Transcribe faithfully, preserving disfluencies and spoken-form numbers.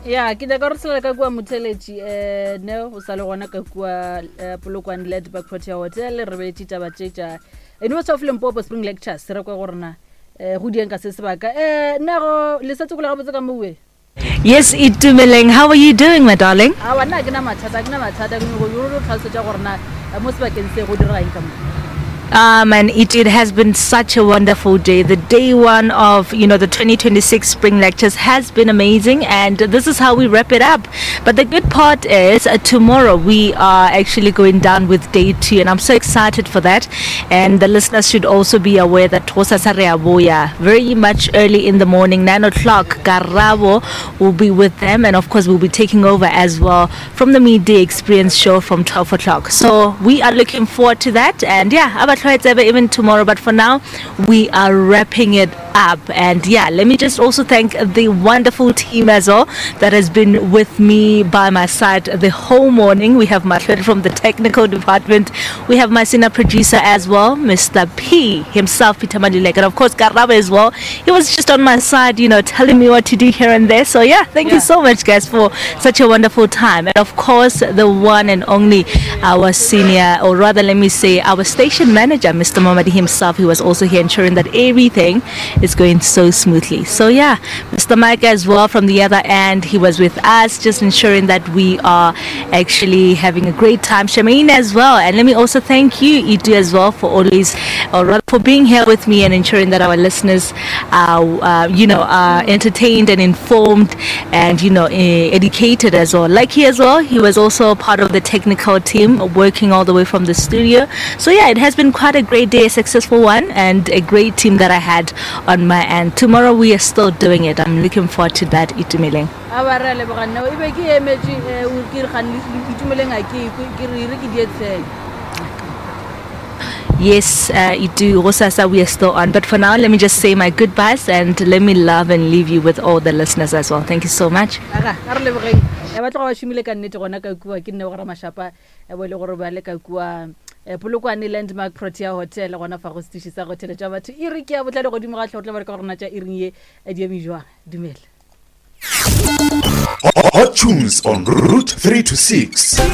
Yeah, ke da ka re sela ka kwa motheletši eh ne o sa le gona ka kwa Polokwane Landmark Protea Hotel re be tita ba tšetša University of Limpopo Spring Lectures re kwa gorena eh go dieng ka se sebaka eh nna go le setse go le gabotse ka mowe. Yes, Itumeleng, how are you doing, my darling? Ah, wana ke na mathata ke na mathata ke go yo tlhalosetsa gorena mo sebakeng se go dira eng ka mo. Um, and it, it has been such a wonderful day. The day one of, you know, the twenty twenty-six Spring Lectures has been amazing, and this is how we wrap it up. But the good part is uh, tomorrow we are actually going down with day two, and I'm so excited for that. And the listeners should also be aware that Tosa Sareaboya, very much early in the morning, nine o'clock, Karabo will be with them, and of course we'll be taking over as well from the Midday Experience show from twelve o'clock. So we are looking forward to that, and yeah, it's ever even tomorrow, but for now we are wrapping it up. And yeah, let me just also thank the wonderful team as well that has been with me by my side the whole morning. We have Marlene from the technical department, we have my senior producer as well, Mister P himself, Peter Madilek, and of course Karaba as well. He was just on my side, you know, telling me what to do here and there. So yeah, thank yeah. you so much guys for such a wonderful time. And of course the one and only our senior, or rather let me say our station manager, Mister Mamadi himself, he was also here ensuring that everything is going so smoothly. So yeah, Mister Mike as well from the other end, he was with us just ensuring that we are actually having a great time. Shamaine as well, and let me also thank you Itu as well for always or rather for being here with me and ensuring that our listeners are uh, you know are entertained and informed and you know uh, educated as well. Like he as well, he was also part of the technical team working all the way from the studio. So yeah, it has been quite a great day, a successful one, and a great team that I had on my end. Tomorrow we are still doing it. I'm looking forward to that, Itumeleng. Yes, uh, Itu Rosasa, we are still on. But for now, let me just say my goodbyes and let me love and leave you with all the listeners as well. Thank you so much. Polokwane Landmark Protea Hotel gona fa go stishi sa go theletša batho e re ke ya botla le godimo ga tlhotla ba re ka gorena tša e ring ye a di emijwa dumela. Hot tunes on Route three to six.